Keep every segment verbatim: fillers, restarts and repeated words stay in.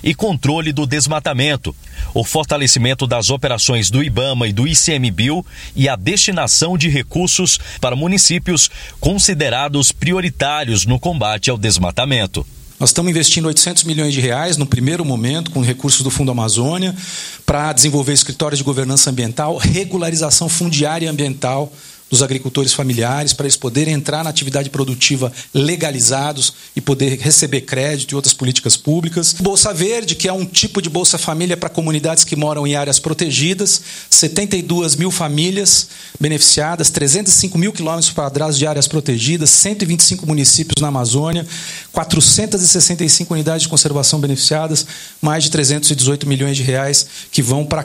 e controle do desmatamento, o fortalecimento das operações do IBAMA e do ICMBio e a destinação de recursos para municípios considerados prioritários no combate ao desmatamento. Nós estamos investindo oitocentos milhões de reais no primeiro momento, com recursos do Fundo Amazônia, para desenvolver escritórios de governança ambiental, regularização fundiária e ambiental dos agricultores familiares, para eles poderem entrar na atividade produtiva legalizados e poder receber crédito e outras políticas públicas. Bolsa Verde, que é um tipo de Bolsa Família para comunidades que moram em áreas protegidas, setenta e duas mil famílias beneficiadas, trezentos e cinco mil quilômetros quadrados de áreas protegidas, cento e vinte e cinco municípios na Amazônia, quatrocentas e sessenta e cinco unidades de conservação beneficiadas, mais de trezentos e dezoito milhões de reais que vão para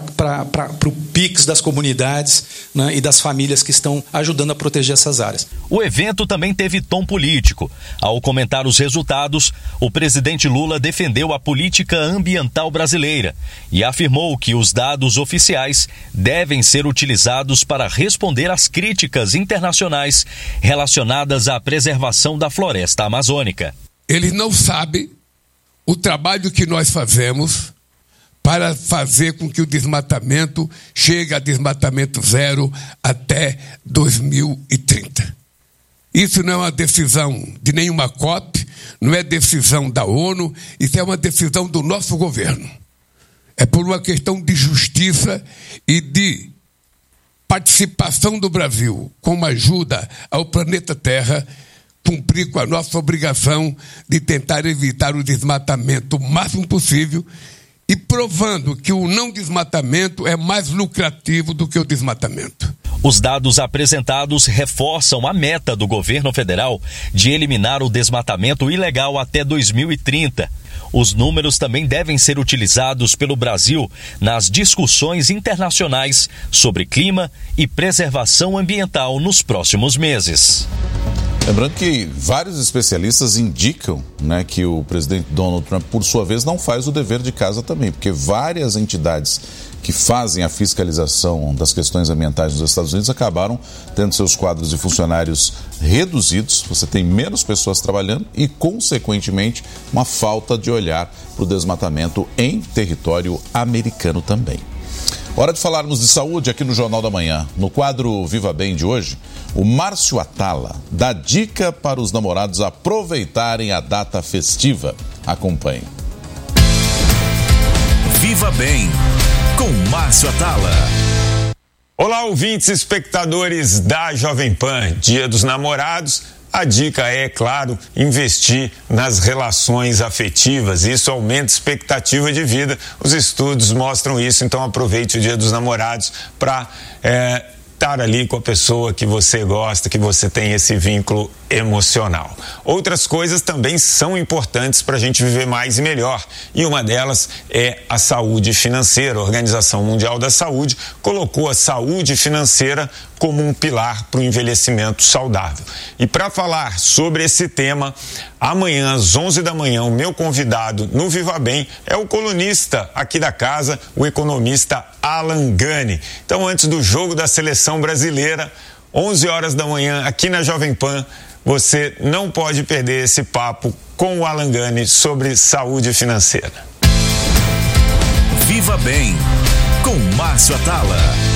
o PIX das comunidades, né, e das famílias que estão ajudando a proteger essas áreas. O evento também teve tom político. Ao comentar os resultados, o presidente Lula defendeu a política ambiental brasileira e afirmou que os dados oficiais devem ser utilizados para responder às críticas internacionais relacionadas à preservação da floresta amazônica. Eles não sabem o trabalho que nós fazemos para fazer com que o desmatamento chegue a desmatamento zero até dois mil e trinta. Isso não é uma decisão de nenhuma COP, não é decisão da ONU, isso é uma decisão do nosso governo. É por uma questão de justiça e de participação do Brasil como ajuda ao planeta Terra, cumprir com a nossa obrigação de tentar evitar o desmatamento o máximo possível e provando que o não desmatamento é mais lucrativo do que o desmatamento. Os dados apresentados reforçam a meta do governo federal de eliminar o desmatamento ilegal até dois mil e trinta. Os números também devem ser utilizados pelo Brasil nas discussões internacionais sobre clima e preservação ambiental nos próximos meses. Lembrando que vários especialistas indicam, né, que o presidente Donald Trump, por sua vez, não faz o dever de casa também, porque várias entidades que fazem a fiscalização das questões ambientais nos Estados Unidos acabaram tendo seus quadros de funcionários reduzidos, você tem menos pessoas trabalhando e, consequentemente, uma falta de olhar para o desmatamento em território americano também. Hora de falarmos de saúde aqui no Jornal da Manhã. No quadro Viva Bem de hoje, o Márcio Atala dá dica para os namorados aproveitarem a data festiva. Acompanhe. Viva Bem, com Márcio Atala. Olá, ouvintes e espectadores da Jovem Pan. Dia dos Namorados. A dica é, claro, investir nas relações afetivas. Isso aumenta a expectativa de vida. Os estudos mostram isso, então aproveite o Dia dos Namorados para é, estar ali com a pessoa que você gosta, que você tem esse vínculo emocional. Outras coisas também são importantes para a gente viver mais e melhor. E uma delas é a saúde financeira. A Organização Mundial da Saúde colocou a saúde financeira como um pilar para o envelhecimento saudável. E para falar sobre esse tema, amanhã às onze da manhã, o meu convidado no Viva Bem é o colunista aqui da casa, o economista Alan Gani. Então, antes do jogo da seleção brasileira, onze horas da manhã, aqui na Jovem Pan, você não pode perder esse papo com o Alan Gani sobre saúde financeira. Viva Bem, com Márcio Atala.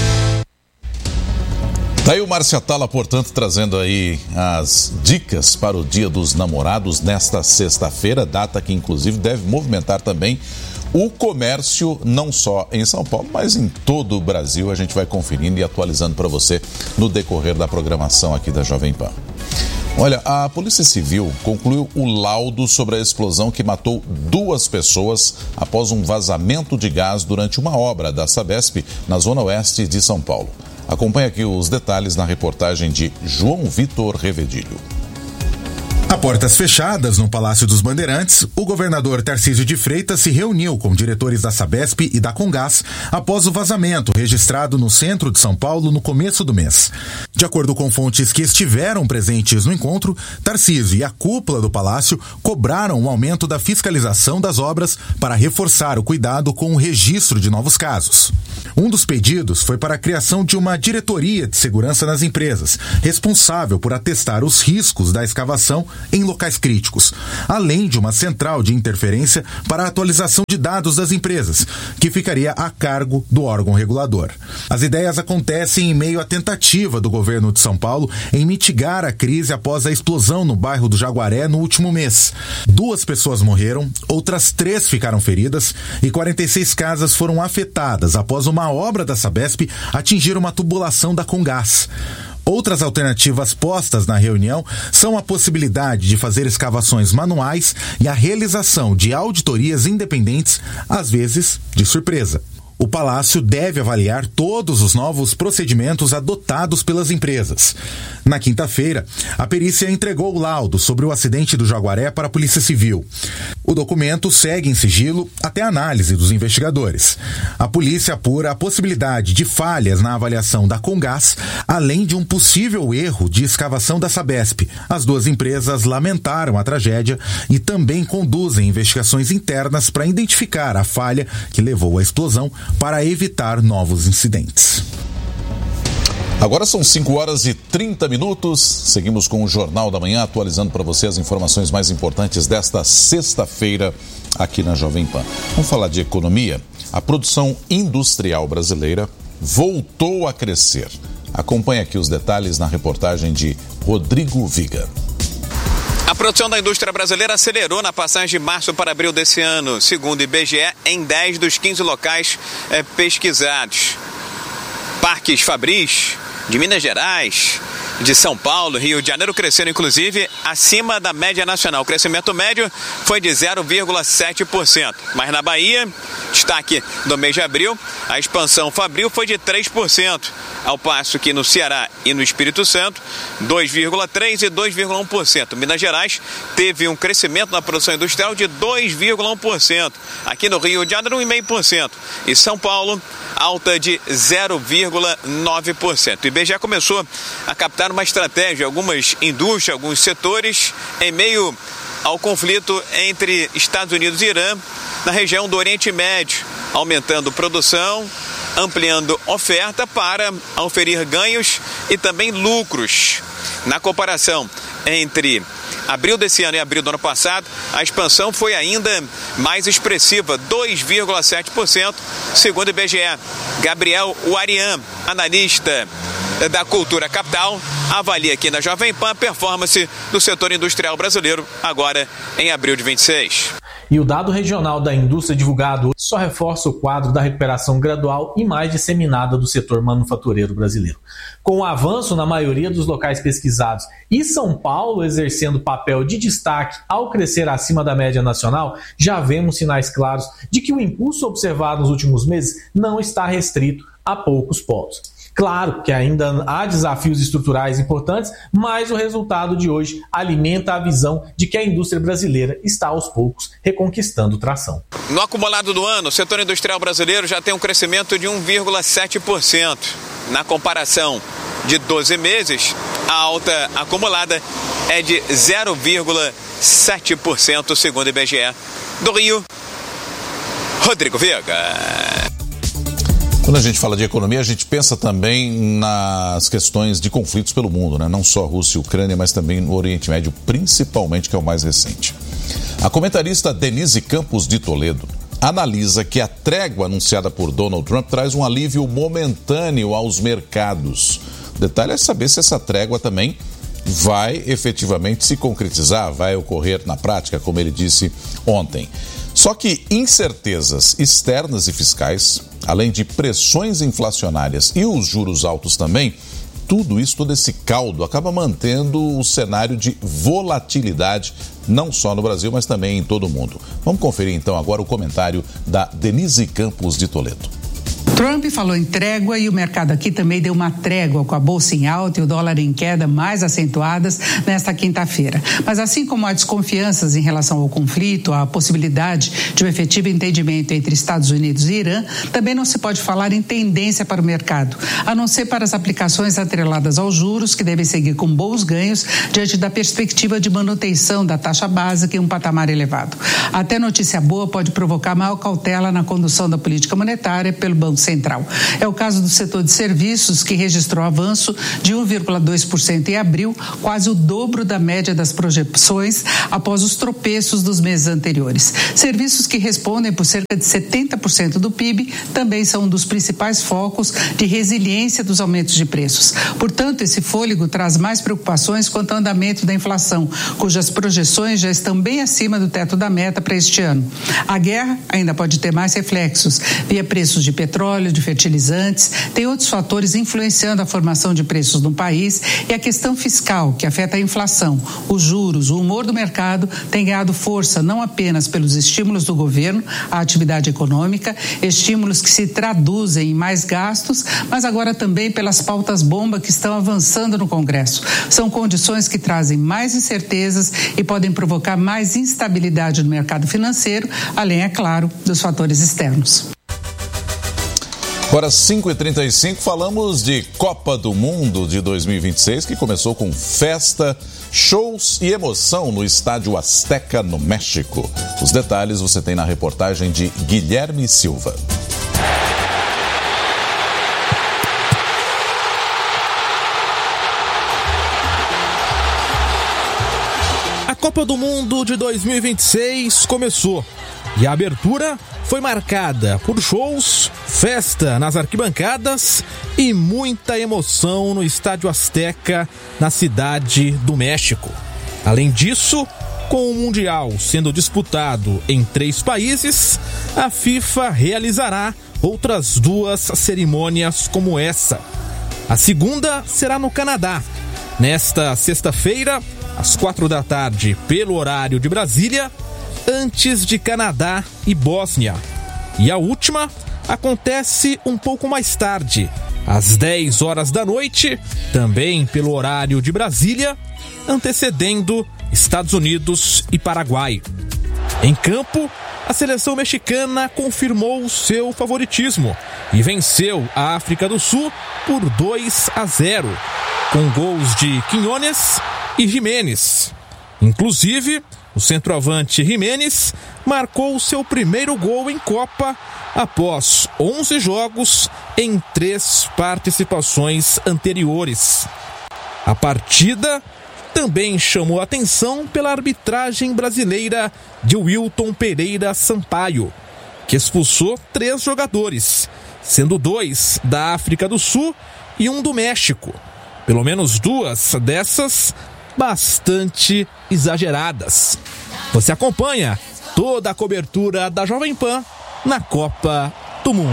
Daí o Márcio Atala, portanto, trazendo aí as dicas para o Dia dos Namorados nesta sexta-feira, data que inclusive deve movimentar também o comércio, não só em São Paulo, mas em todo o Brasil. A gente vai conferindo e atualizando para você no decorrer da programação aqui da Jovem Pan. Olha, a Polícia Civil concluiu o laudo sobre a explosão que matou duas pessoas após um vazamento de gás durante uma obra da Sabesp na zona oeste de São Paulo. Acompanhe aqui os detalhes na reportagem de João Vitor Revedilho. A portas fechadas no Palácio dos Bandeirantes, o governador Tarcísio de Freitas se reuniu com diretores da Sabesp e da Comgás após o vazamento registrado no centro de São Paulo no começo do mês. De acordo com fontes que estiveram presentes no encontro, Tarcísio e a cúpula do Palácio cobraram um aumento da fiscalização das obras para reforçar o cuidado com o registro de novos casos. Um dos pedidos foi para a criação de uma diretoria de segurança nas empresas, responsável por atestar os riscos da escavação em locais críticos, além de uma central de interferência para a atualização de dados das empresas, que ficaria a cargo do órgão regulador. As ideias acontecem em meio à tentativa do governo de São Paulo em mitigar a crise após a explosão no bairro do Jaguaré no último mês. Duas pessoas morreram, outras três ficaram feridas e quarenta e seis casas foram afetadas após uma obra da Sabesp atingir uma tubulação da Comgás. Outras alternativas postas na reunião são a possibilidade de fazer escavações manuais e a realização de auditorias independentes, às vezes de surpresa. O Palácio deve avaliar todos os novos procedimentos adotados pelas empresas. Na quinta-feira, a perícia entregou o laudo sobre o acidente do Jaguaré para a Polícia Civil. O documento segue em sigilo até a análise dos investigadores. A polícia apura a possibilidade de falhas na avaliação da Comgás, além de um possível erro de escavação da Sabesp. As duas empresas lamentaram a tragédia e também conduzem investigações internas para identificar a falha que levou à explosão, para evitar novos incidentes. Agora são cinco horas e trinta minutos. Seguimos com o Jornal da Manhã, atualizando para você as informações mais importantes desta sexta-feira aqui na Jovem Pan. Vamos falar de economia. A produção industrial brasileira voltou a crescer. Acompanhe aqui os detalhes na reportagem de Rodrigo Viga. A produção da indústria brasileira acelerou na passagem de março para abril desse ano, segundo o I B G E, em dez dos quinze locais é, pesquisados. Parques Fabris, de Minas Gerais, de São Paulo, Rio de Janeiro cresceram inclusive acima da média nacional. O crescimento médio foi de zero vírgula sete por cento. Mas na Bahia, destaque do mês de abril, a expansão fabril foi de três por cento, ao passo que no Ceará e no Espírito Santo, dois vírgula três por cento e dois vírgula um por cento. Minas Gerais teve um crescimento na produção industrial de dois vírgula um por cento. Aqui no Rio de Janeiro, um vírgula cinco por cento. E São Paulo, alta de zero vírgula nove por cento. O I B G E começou a captar uma estratégia, algumas indústrias, alguns setores, em meio ao conflito entre Estados Unidos e Irã, na região do Oriente Médio, aumentando produção, ampliando oferta para oferir ganhos e também lucros. Na comparação entre abril desse ano e abril do ano passado, a expansão foi ainda mais expressiva, dois vírgula sete por cento, segundo o I B G E. Gabriel Uarian, analista da Cultura Capital, avalia aqui na Jovem Pan a performance do setor industrial brasileiro agora em abril de vinte e seis. E o dado regional da indústria divulgado só reforça o quadro da recuperação gradual e mais disseminada do setor manufatureiro brasileiro. Com o avanço na maioria dos locais pesquisados e São Paulo exercendo papel de destaque ao crescer acima da média nacional, já vemos sinais claros de que o impulso observado nos últimos meses não está restrito a poucos polos. Claro que ainda há desafios estruturais importantes, mas o resultado de hoje alimenta a visão de que a indústria brasileira está aos poucos reconquistando tração. No acumulado do ano, o setor industrial brasileiro já tem um crescimento de um vírgula sete por cento. Na comparação de doze meses, a alta acumulada é de zero vírgula sete por cento, segundo o I B G E. Do Rio, Rodrigo Viga. Quando a gente fala de economia, a gente pensa também nas questões de conflitos pelo mundo, né? Não só Rússia e Ucrânia, mas também no Oriente Médio, principalmente, que é o mais recente. A comentarista Denise Campos de Toledo analisa que a trégua anunciada por Donald Trump traz um alívio momentâneo aos mercados. O detalhe é saber se essa trégua também vai efetivamente se concretizar, vai ocorrer na prática, como ele disse ontem. Só que incertezas externas e fiscais, além de pressões inflacionárias e os juros altos também, tudo isso, todo esse caldo acaba mantendo o cenário de volatilidade, não só no Brasil, mas também em todo o mundo. Vamos conferir então agora o comentário da Denise Campos de Toledo. Trump falou em trégua e o mercado aqui também deu uma trégua, com a bolsa em alta e o dólar em queda mais acentuadas nesta quinta-feira. Mas assim como há desconfianças em relação ao conflito, a possibilidade de um efetivo entendimento entre Estados Unidos e Irã, também não se pode falar em tendência para o mercado, a não ser para as aplicações atreladas aos juros, que devem seguir com bons ganhos diante da perspectiva de manutenção da taxa básica em um patamar elevado. Até notícia boa pode provocar maior cautela na condução da política monetária pelo Banco Central. É o caso do setor de serviços, que registrou avanço de um vírgula dois por cento em abril, quase o dobro da média das projeções após os tropeços dos meses anteriores. Serviços que respondem por cerca de setenta por cento do P I B também são um dos principais focos de resiliência dos aumentos de preços. Portanto, esse fôlego traz mais preocupações quanto ao andamento da inflação, cujas projeções já estão bem acima do teto da meta para este ano. A guerra ainda pode ter mais reflexos, via preços de petróleo, de fertilizantes, tem outros fatores influenciando a formação de preços no país e a questão fiscal, que afeta a inflação. Os juros, o humor do mercado tem ganhado força não apenas pelos estímulos do governo à atividade econômica, estímulos que se traduzem em mais gastos, mas agora também pelas pautas-bomba que estão avançando no Congresso. São condições que trazem mais incertezas e podem provocar mais instabilidade no mercado financeiro, além, é claro, dos fatores externos. Agora, cinco e trinta e cinco, falamos de Copa do Mundo de dois mil e vinte e seis, que começou com festa, shows e emoção no Estádio Azteca, no México. Os detalhes você tem na reportagem de Guilherme Silva. A Copa do Mundo de dois mil e vinte e seis começou e a abertura foi marcada por shows, festa nas arquibancadas e muita emoção no Estádio Azteca, na cidade do México. Além disso, com o Mundial sendo disputado em três países, a FIFA realizará outras duas cerimônias como essa. A segunda será no Canadá, nesta sexta-feira, às quatro da tarde, pelo horário de Brasília, antes de Canadá e Bósnia. E a última acontece um pouco mais tarde, às dez horas da noite, também pelo horário de Brasília, antecedendo Estados Unidos e Paraguai. Em campo, a seleção mexicana confirmou o seu favoritismo e venceu a África do Sul por dois a zero, com gols de Quiñones e Jiménez. Inclusive, o centroavante Jiménez marcou seu primeiro gol em Copa após onze jogos em três participações anteriores. A partida também chamou atenção pela arbitragem brasileira de Wilton Pereira Sampaio, que expulsou três jogadores, sendo dois da África do Sul e um do México. Pelo menos duas dessas bastante exageradas. Você acompanha toda a cobertura da Jovem Pan na Copa do Mundo.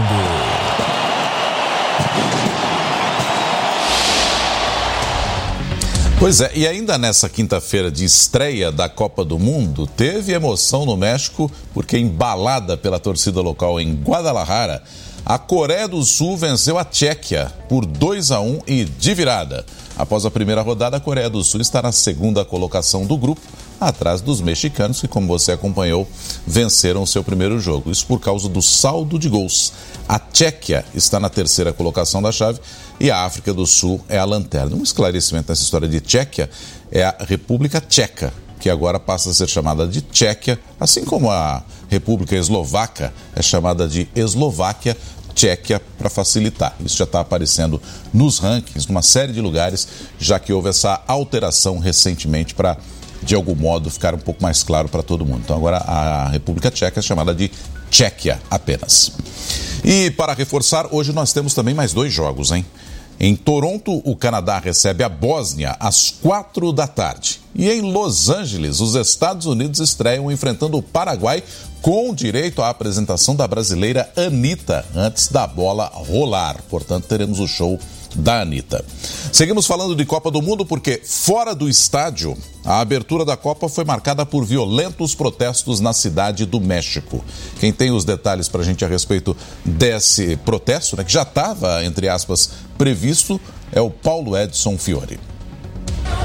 Pois é, e ainda nessa quinta-feira de estreia da Copa do Mundo, teve emoção no México, porque embalada pela torcida local em Guadalajara, a Coreia do Sul venceu a Tchequia por dois a um e de virada. Após a primeira rodada, a Coreia do Sul está na segunda colocação do grupo, atrás dos mexicanos, que, como você acompanhou, venceram o seu primeiro jogo. Isso por causa do saldo de gols. A Tchequia está na terceira colocação da chave e a África do Sul é a lanterna. Um esclarecimento nessa história de Tchequia é a República Tcheca, que agora passa a ser chamada de Tchequia, assim como a República Eslovaca é chamada de Eslováquia, Tchequia, para facilitar. Isso já está aparecendo nos rankings, numa série de lugares, já que houve essa alteração recentemente para, de algum modo, ficar um pouco mais claro para todo mundo. Então agora a República Tcheca é chamada de Tchequia apenas. E para reforçar, hoje nós temos também mais dois jogos, hein? Em Toronto, o Canadá recebe a Bósnia às quatro da tarde. E em Los Angeles, os Estados Unidos estreiam enfrentando o Paraguai com direito à apresentação da brasileira Anitta antes da bola rolar. Portanto, teremos o show da Anitta. Seguimos falando de Copa do Mundo porque, fora do estádio, a abertura da Copa foi marcada por violentos protestos na cidade do México. Quem tem os detalhes para a gente a respeito desse protesto, né, que já estava, entre aspas, previsto, é o Paulo Edson Fiore.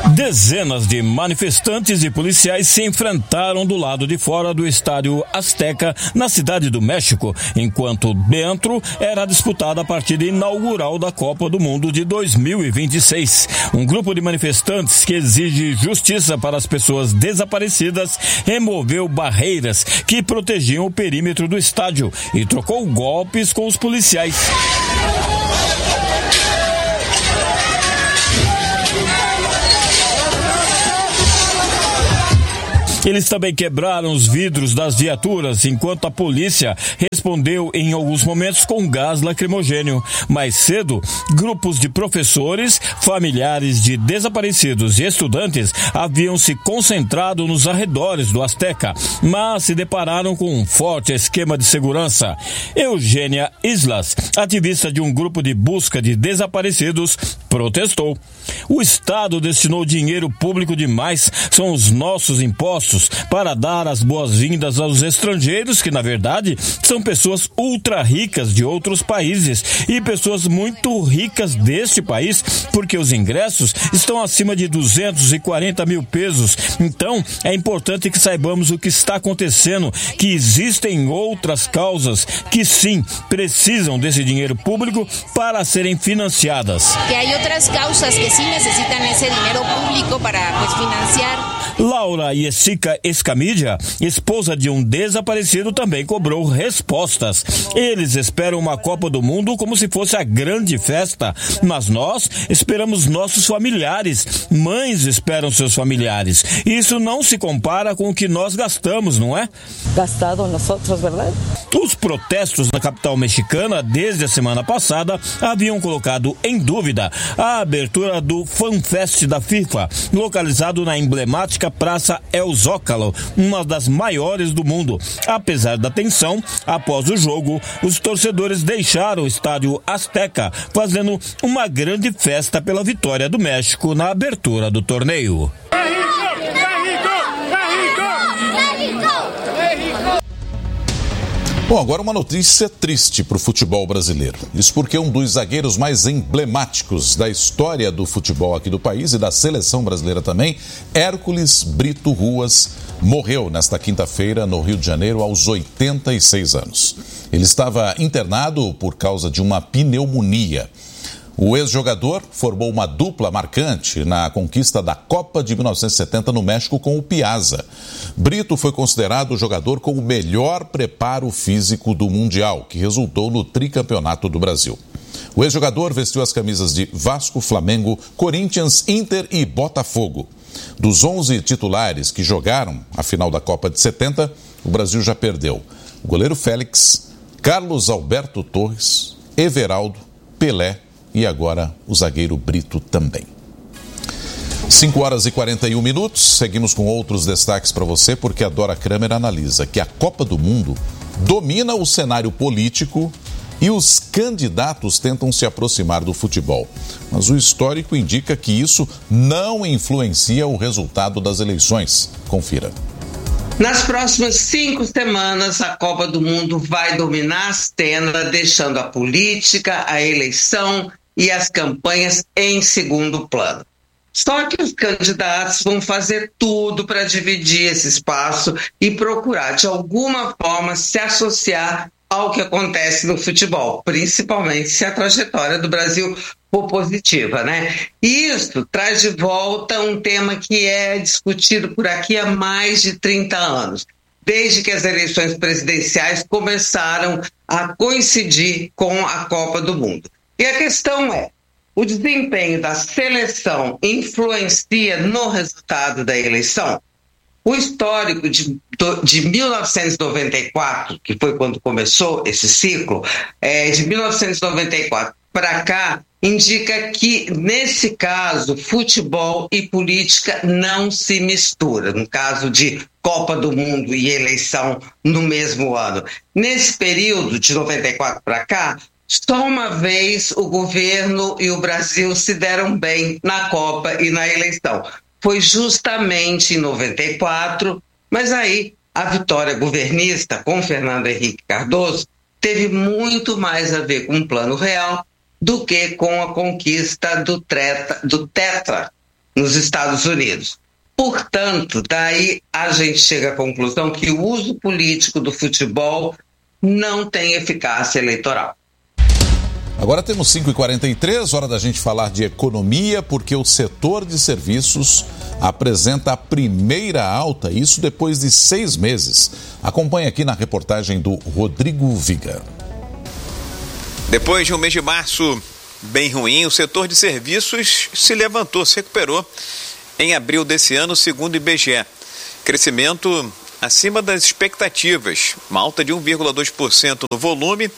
Dezenas de manifestantes e policiais se enfrentaram do lado de fora do estádio Azteca, na cidade do México, enquanto dentro era disputada a partida inaugural da Copa do Mundo de dois mil e vinte e seis. Um grupo de manifestantes que exige justiça para as pessoas desaparecidas removeu barreiras que protegiam o perímetro do estádio e trocou golpes com os policiais. Eles também quebraram os vidros das viaturas, enquanto a polícia respondeu em alguns momentos com gás lacrimogênio. Mais cedo, grupos de professores, familiares de desaparecidos e estudantes haviam se concentrado nos arredores do Azteca, mas se depararam com um forte esquema de segurança. Eugênia Islas, ativista de um grupo de busca de desaparecidos, protestou. O Estado destinou dinheiro público demais, são os nossos impostos, para dar as boas-vindas aos estrangeiros, que na verdade são pessoas ultra ricas de outros países e pessoas muito ricas deste país, porque os ingressos estão acima de duzentos e quarenta mil pesos. Então é importante que saibamos o que está acontecendo, que existem outras causas que sim precisam desse dinheiro público para serem financiadas. Que há outras causas que sim necessitam esse dinheiro público para pues, financiar. Laura Jessica Escamilla, esposa de um desaparecido, também cobrou respostas. Eles esperam uma Copa do Mundo como se fosse a grande festa, mas nós esperamos nossos familiares. Mães esperam seus familiares. Isso não se compara com o que nós gastamos, não é? Gastado nós outros, verdade? Os protestos na capital mexicana desde a semana passada haviam colocado em dúvida a abertura do FanFest da FIFA, localizado na emblemática Praça El Zócalo, uma das maiores do mundo. Apesar da tensão, após o jogo, os torcedores deixaram o estádio Azteca, fazendo uma grande festa pela vitória do México na abertura do torneio. Bom, agora uma notícia triste para o futebol brasileiro. Isso porque um dos zagueiros mais emblemáticos da história do futebol aqui do país e da seleção brasileira também, Hércules Brito Ruas, morreu nesta quinta-feira no Rio de Janeiro aos oitenta e seis anos. Ele estava internado por causa de uma pneumonia. O ex-jogador formou uma dupla marcante na conquista da Copa de mil novecentos e setenta no México com o Piazza. Brito foi considerado o jogador com o melhor preparo físico do Mundial, que resultou no tricampeonato do Brasil. O ex-jogador vestiu as camisas de Vasco, Flamengo, Corinthians, Inter e Botafogo. Dos onze titulares que jogaram a final da Copa de setenta, o Brasil já perdeu o goleiro Félix, Carlos Alberto Torres, Everaldo, Pelé, e agora o zagueiro Brito também. cinco horas e quarenta e um minutos, seguimos com outros destaques para você, porque a Dora Kramer analisa que a Copa do Mundo domina o cenário político e os candidatos tentam se aproximar do futebol. Mas o histórico indica que isso não influencia o resultado das eleições. Confira. Nas próximas cinco semanas, a Copa do Mundo vai dominar a cena, deixando a política, a eleição e as campanhas em segundo plano. Só que os candidatos vão fazer tudo para dividir esse espaço e procurar, de alguma forma, se associar ao que acontece no futebol, principalmente se a trajetória do Brasil for positiva, né? E isso traz de volta um tema que é discutido por aqui há mais de trinta anos, desde que as eleições presidenciais começaram a coincidir com a Copa do Mundo. E a questão é, o desempenho da seleção influencia no resultado da eleição? O histórico de, de mil novecentos e noventa e quatro, que foi quando começou esse ciclo, é, de mil novecentos e noventa e quatro para cá, indica que, nesse caso, futebol e política não se misturam, no caso de Copa do Mundo e eleição no mesmo ano. Nesse período, de noventa e quatro para cá, só uma vez o governo e o Brasil se deram bem na Copa e na eleição. Foi justamente em noventa e quatro, mas aí a vitória governista com Fernando Henrique Cardoso teve muito mais a ver com um plano real do que com a conquista do, treta, do tetra nos Estados Unidos. Portanto, daí a gente chega à conclusão que o uso político do futebol não tem eficácia eleitoral. Agora temos cinco e quarenta e três, hora da gente falar de economia, porque o setor de serviços apresenta a primeira alta, isso depois de seis meses. Acompanhe aqui na reportagem do Rodrigo Viga. Depois de um mês de março bem ruim, o setor de serviços se levantou, se recuperou em abril desse ano, segundo o I B G E. Crescimento acima das expectativas, uma alta de um vírgula dois por cento no volume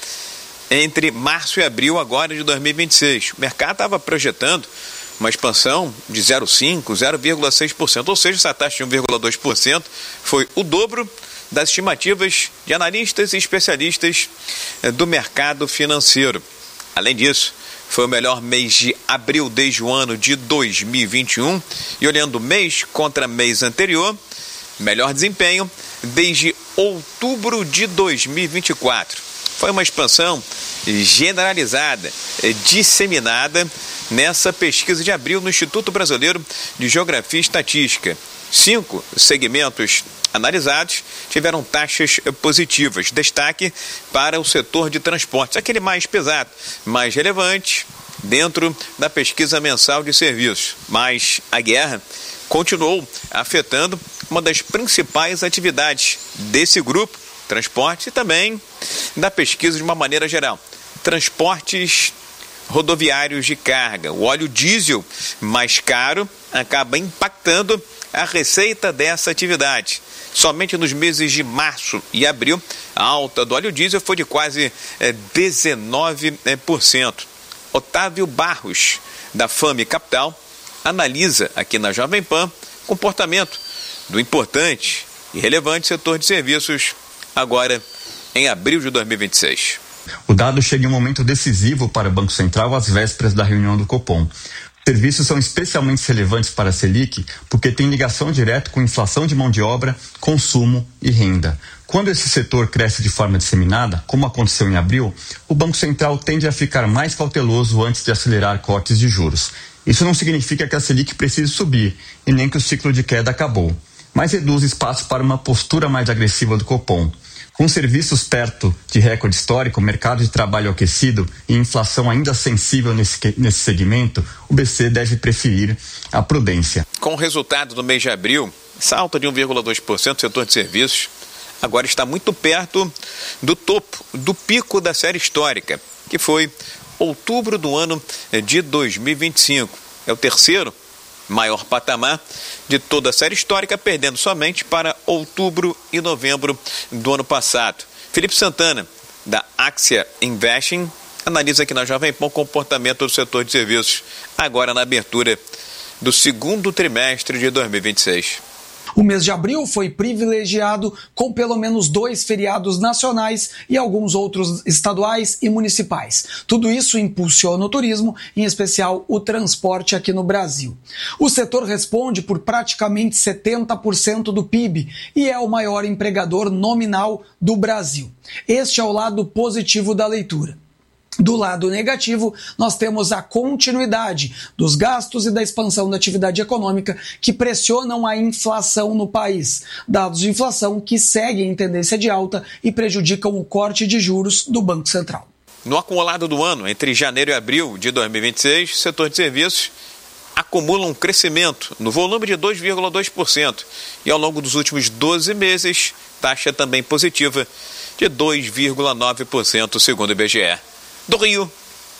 entre março e abril agora de dois mil e vinte e seis. O mercado estava projetando uma expansão de zero vírgula cinco por cento, zero vírgula seis por cento, ou seja, essa taxa de um vírgula dois por cento foi o dobro das estimativas de analistas e especialistas do mercado financeiro. Além disso, foi o melhor mês de abril desde o ano de dois mil e vinte e um e olhando mês contra mês anterior, melhor desempenho desde outubro de dois mil e vinte e quatro. Foi uma expansão generalizada, disseminada nessa pesquisa de abril no Instituto Brasileiro de Geografia e Estatística. Cinco segmentos analisados tiveram taxas positivas. Destaque para o setor de transportes, aquele mais pesado, mais relevante dentro da pesquisa mensal de serviços. Mas a guerra continuou afetando uma das principais atividades desse grupo, transporte, e também da pesquisa de uma maneira geral. Transportes rodoviários de carga. O óleo diesel mais caro acaba impactando a receita dessa atividade. Somente nos meses de março e abril, a alta do óleo diesel foi de quase é, dezenove por cento. Otávio Barros, da Fame Capital, analisa aqui na Jovem Pan o comportamento do importante e relevante setor de serviços agora em abril de dois mil e vinte e seis. O dado chega em um momento decisivo para o Banco Central às vésperas da reunião do Copom. Serviços são especialmente relevantes para a Selic porque têm ligação direta com inflação de mão de obra, consumo e renda. Quando esse setor cresce de forma disseminada, como aconteceu em abril, o Banco Central tende a ficar mais cauteloso antes de acelerar cortes de juros. Isso não significa que a Selic precise subir e nem que o ciclo de queda acabou, mas reduz espaço para uma postura mais agressiva do Copom. Com serviços perto de recorde histórico, mercado de trabalho aquecido e inflação ainda sensível nesse, nesse segmento, o B C deve preferir a prudência. Com o resultado do mês de abril, essa alta de um vírgula dois por cento do setor de serviços agora está muito perto do topo, do pico da série histórica, que foi outubro do ano de dois mil e vinte e cinco. É o terceiro maior patamar de toda a série histórica, perdendo somente para outubro e novembro do ano passado. Felipe Santana, da Axia Investing, analisa aqui na Jovem Pan o comportamento do setor de serviços, agora na abertura do segundo trimestre de dois mil e vinte e seis. O mês de abril foi privilegiado com pelo menos dois feriados nacionais e alguns outros estaduais e municipais. Tudo isso impulsiona o turismo, em especial o transporte aqui no Brasil. O setor responde por praticamente setenta por cento do P I B e é o maior empregador nominal do Brasil. Este é o lado positivo da leitura. Do lado negativo, nós temos a continuidade dos gastos e da expansão da atividade econômica que pressionam a inflação no país. Dados de inflação que seguem em tendência de alta e prejudicam o corte de juros do Banco Central. No acumulado do ano, entre janeiro e abril de dois mil e vinte e seis, o setor de serviços acumula um crescimento no volume de dois vírgula dois por cento e ao longo dos últimos doze meses, taxa também positiva de dois vírgula nove por cento, segundo o I B G E. Do Rio,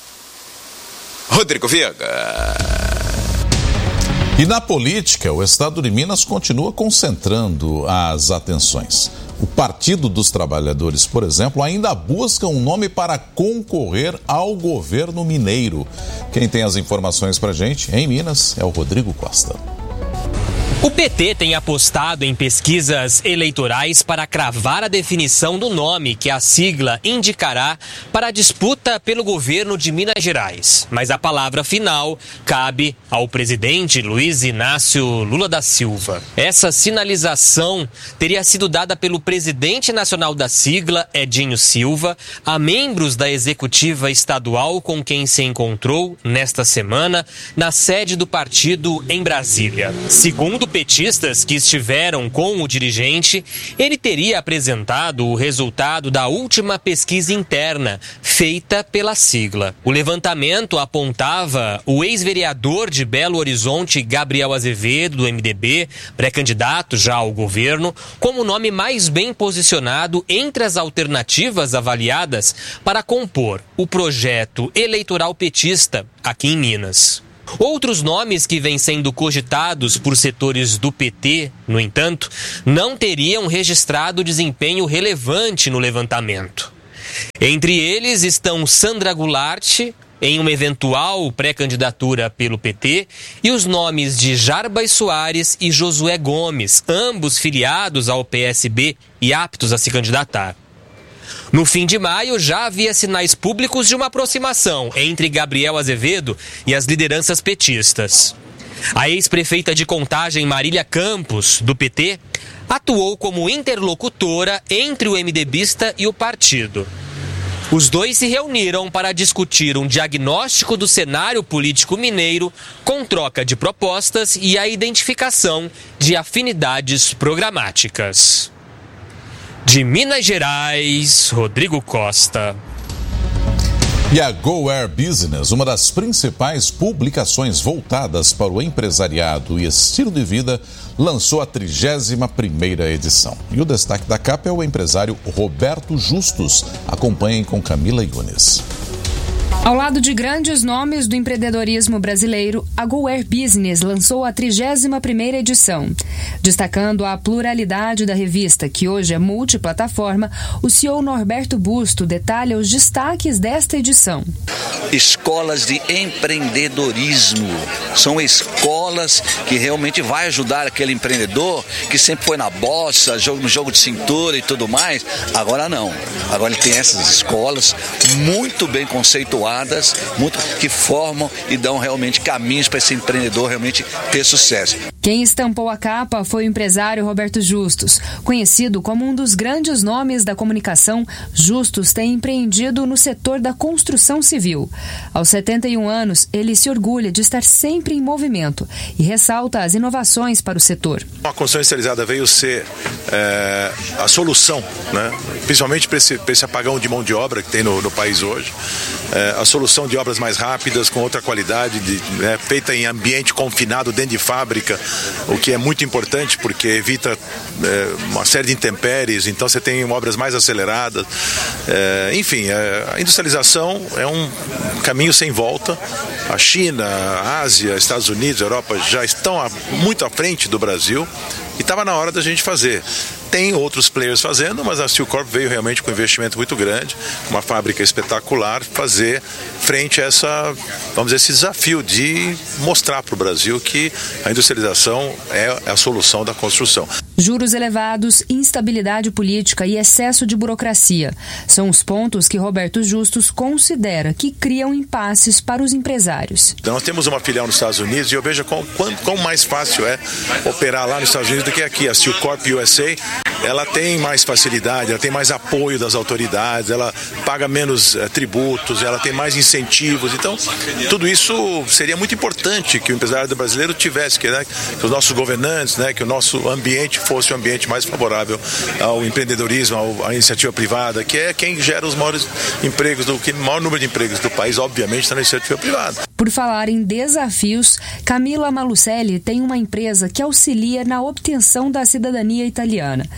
Rodrigo Viga. E na política, o estado de Minas continua concentrando as atenções. O Partido dos Trabalhadores, por exemplo, ainda busca um nome para concorrer ao governo mineiro. Quem tem as informações pra gente em Minas é o Rodrigo Costa. O P T tem apostado em pesquisas eleitorais para cravar a definição do nome que a sigla indicará para a disputa pelo governo de Minas Gerais. Mas a palavra final cabe ao presidente Luiz Inácio Lula da Silva. Essa sinalização teria sido dada pelo presidente nacional da sigla, Edinho Silva, a membros da executiva estadual com quem se encontrou nesta semana na sede do partido em Brasília. Segundo petistas que estiveram com o dirigente, ele teria apresentado o resultado da última pesquisa interna feita pela sigla. O levantamento apontava o ex-vereador de Belo Horizonte, Gabriel Azevedo, do M D B, pré-candidato já ao governo, como o nome mais bem posicionado entre as alternativas avaliadas para compor o projeto eleitoral petista aqui em Minas. Outros nomes que vêm sendo cogitados por setores do P T, no entanto, não teriam registrado desempenho relevante no levantamento. Entre eles estão Sandra Goulart, em uma eventual pré-candidatura pelo P T, e os nomes de Jarbas Soares e Josué Gomes, ambos filiados ao P S B e aptos a se candidatar. No fim de maio, já havia sinais públicos de uma aproximação entre Gabriel Azevedo e as lideranças petistas. A ex-prefeita de Contagem, Marília Campos, do P T, atuou como interlocutora entre o MDBista e o partido. Os dois se reuniram para discutir um diagnóstico do cenário político mineiro com troca de propostas e a identificação de afinidades programáticas. De Minas Gerais, Rodrigo Costa. E a Go Air Business, uma das principais publicações voltadas para o empresariado e estilo de vida, lançou a trigésima primeira edição. E o destaque da capa é o empresário Roberto Justus. Acompanhem com Camila Yunes. Ao lado de grandes nomes do empreendedorismo brasileiro, a Go Air Business lançou a trigésima primeira edição. Destacando a pluralidade da revista, que hoje é multiplataforma, o C E O Norberto Busto detalha os destaques desta edição. Escolas de empreendedorismo. São escolas que realmente vai ajudar aquele empreendedor que sempre foi na bossa, no jogo de cintura e tudo mais. Agora não. Agora ele tem essas escolas muito bem conceituadas, muito, que formam e dão realmente caminhos para esse empreendedor realmente ter sucesso. Quem estampou a capa foi o empresário Roberto Justus. Conhecido como um dos grandes nomes da comunicação, Justus tem empreendido no setor da construção civil. Aos setenta e um anos, ele se orgulha de estar sempre em movimento e ressalta as inovações para o setor. A construção industrializada veio ser é, a solução, né? Principalmente para esse, para esse apagão de mão de obra que tem no, no país hoje. É, a solução de obras mais rápidas, com outra qualidade, de, né, feita em ambiente confinado dentro de fábrica, o que é muito importante porque evita é, uma série de intempéries, então você tem obras mais aceleradas. É, enfim, é, a industrialização é um caminho sem volta. A China, a Ásia, Estados Unidos, a Europa já estão a, muito à frente do Brasil e estava na hora da gente fazer. Tem outros players fazendo, mas a Steel Corp veio realmente com um investimento muito grande, uma fábrica espetacular, fazer frente a essa, vamos dizer, esse desafio de mostrar para o Brasil que a industrialização é a solução da construção. Juros elevados, instabilidade política e excesso de burocracia são os pontos que Roberto Justus considera que criam impasses para os empresários. Então, nós temos uma filial nos Estados Unidos e eu vejo quão, quão, quão mais fácil é operar lá nos Estados Unidos do que aqui. A Steel Corp U S A, ela tem mais facilidade, ela tem mais apoio das autoridades, ela paga menos é, tributos, ela tem mais incentivos. Então, tudo isso seria muito importante que o empresário brasileiro tivesse, que, né, que os nossos governantes, né, que o nosso ambiente fosse um ambiente mais favorável ao empreendedorismo, ao, à iniciativa privada, que é quem gera os maiores empregos, do, que, o maior número de empregos do país, obviamente, está na iniciativa privada. Por falar em desafios, Camila Malucelli tem uma empresa que auxilia na obtenção da cidadania italiana.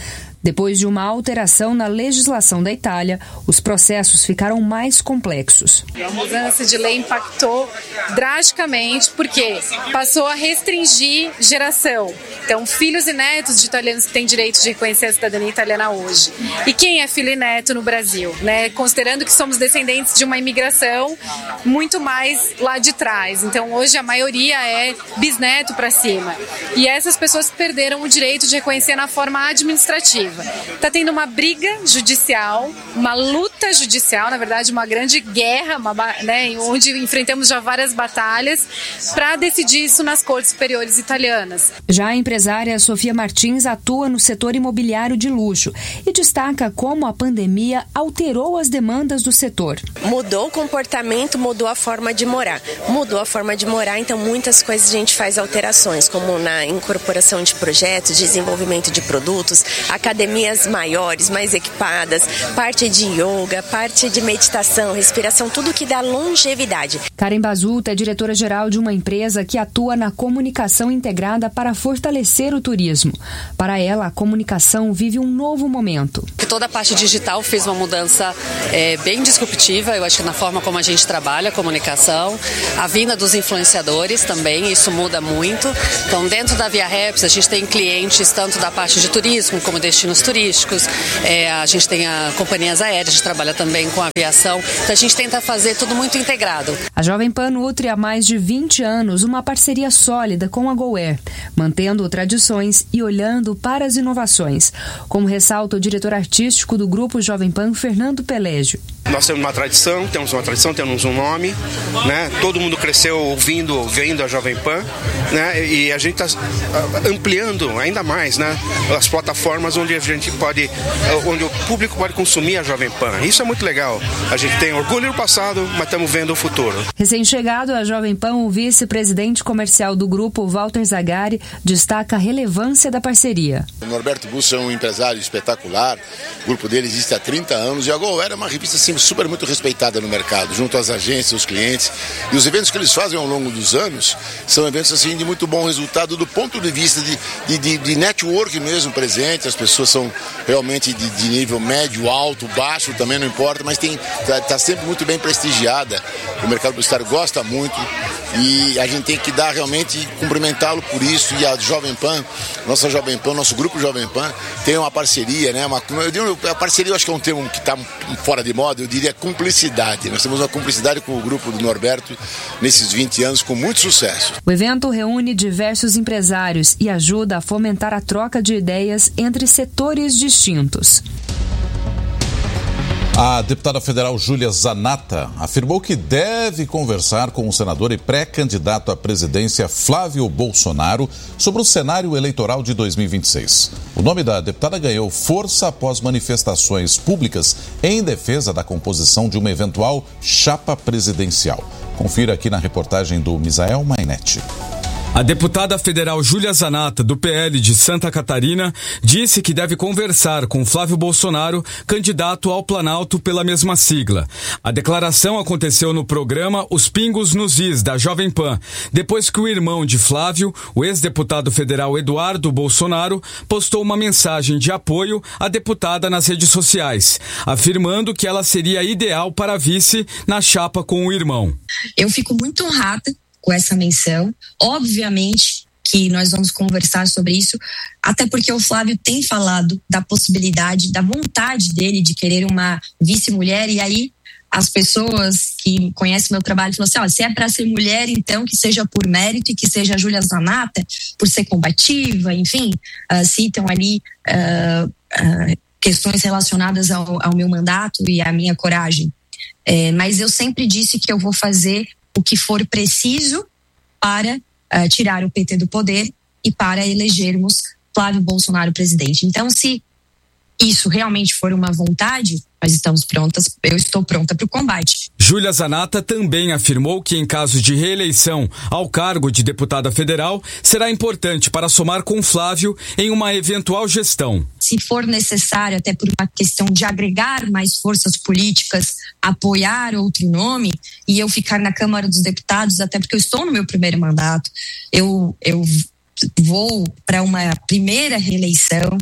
Depois de uma alteração na legislação da Itália, os processos ficaram mais complexos. A mudança de lei impactou drasticamente porque passou a restringir geração. Então, filhos e netos de italianos têm direito de reconhecer a cidadania italiana hoje. E quem é filho e neto no Brasil, né? Considerando que somos descendentes de uma imigração muito mais lá de trás. Então, hoje a maioria é bisneto para cima. E essas pessoas perderam o direito de reconhecer na forma administrativa. Está tendo uma briga judicial, uma luta judicial, na verdade, uma grande guerra, uma, né, onde enfrentamos já várias batalhas para decidir isso nas cortes superiores italianas. Já a empresária Sofia Martins atua no setor imobiliário de luxo e destaca como a pandemia alterou as demandas do setor. Mudou o comportamento, mudou a forma de morar. Mudou a forma de morar, então muitas coisas a gente faz alterações, como na incorporação de projetos, desenvolvimento de produtos, academias maiores, mais equipadas, parte de yoga, parte de meditação, respiração, tudo que dá longevidade. Karen Basulta é diretora-geral de uma empresa que atua na comunicação integrada para fortalecer o turismo. Para ela, a comunicação vive um novo momento. Toda a parte digital fez uma mudança é, bem disruptiva, eu acho que na forma como a gente trabalha a comunicação, a vinda dos influenciadores também, isso muda muito. Então, dentro da Via Reps, a gente tem clientes tanto da parte de turismo como destinos turísticos, é, a gente tem a companhias aéreas, a gente trabalha também com aviação, então a gente tenta fazer tudo muito integrado. A Jovem Pan nutre há mais de vinte anos uma parceria sólida com a GoAir, mantendo tradições e olhando para as inovações, como ressalta o diretor artístico do Grupo Jovem Pan, Fernando Pelégio. Nós temos uma tradição, temos uma tradição, temos um nome, né? Todo mundo cresceu ouvindo, vendo a Jovem Pan, né? E a gente está ampliando ainda mais, né? As plataformas onde a gente pode, onde o público pode consumir a Jovem Pan. Isso é muito legal. A gente tem orgulho do passado, mas estamos vendo o futuro. Recém-chegado à Jovem Pan, o vice-presidente comercial do grupo, Walter Zagari, destaca a relevância da parceria. O Norberto Busso é um empresário espetacular, o grupo dele existe há trinta anos e a GoAir é uma revista assim, super muito respeitada no mercado, junto às agências, os clientes. E os eventos que eles fazem ao longo dos anos são eventos assim, de muito bom resultado do ponto de vista de, de, de, de network mesmo presente. As pessoas são realmente de, de nível médio, alto, baixo, também não importa, mas está tá sempre muito bem prestigiada. O mercado publicitário gosta muito e a gente tem que dar realmente, cumprimentá-lo por isso. E a Jovem Pan, nossa Jovem Pan, nosso grupo Jovem Pan, tem uma parceria, né? Uma, eu digo, a parceria eu acho que é um termo que está fora de moda, eu diria cumplicidade. Nós temos uma cumplicidade com o grupo do Norberto nesses vinte anos com muito sucesso. O evento reúne diversos empresários e ajuda a fomentar a troca de ideias entre setores distintos. A deputada federal Júlia Zanatta afirmou que deve conversar com o senador e pré-candidato à presidência Flávio Bolsonaro sobre o cenário eleitoral de dois mil e vinte e seis. O nome da deputada ganhou força após manifestações públicas em defesa da composição de uma eventual chapa presidencial. Confira aqui na reportagem do Misael Mainetti. A deputada federal Júlia Zanatta, do P L de Santa Catarina, disse que deve conversar com Flávio Bolsonaro, candidato ao Planalto pela mesma sigla. A declaração aconteceu no programa Os Pingos nos Is, da Jovem Pan, depois que o irmão de Flávio, o ex-deputado federal Eduardo Bolsonaro, postou uma mensagem de apoio à deputada nas redes sociais, afirmando que ela seria ideal para vice na chapa com o irmão. Eu fico muito honrada com essa menção. Obviamente que nós vamos conversar sobre isso, até porque o Flávio tem falado da possibilidade, da vontade dele de querer uma vice-mulher, e aí as pessoas que conhecem meu trabalho falam assim, ó, se é para ser mulher, então que seja por mérito e que seja a Júlia Zanatta, por ser combativa, enfim, uh, citam ali uh, uh, questões relacionadas ao, ao meu mandato e à minha coragem. É, mas eu sempre disse que eu vou fazer o que for preciso para uh, tirar o P T do poder e para elegermos Flávio Bolsonaro presidente. Então, se isso realmente for uma vontade, nós estamos prontas, eu estou pronta para o combate. Júlia Zanatta também afirmou que, em caso de reeleição ao cargo de deputada federal, será importante para somar com Flávio em uma eventual gestão. Se for necessário, até por uma questão de agregar mais forças políticas, apoiar outro nome e eu ficar na Câmara dos Deputados, até porque eu estou no meu primeiro mandato, eu, eu vou para uma primeira reeleição.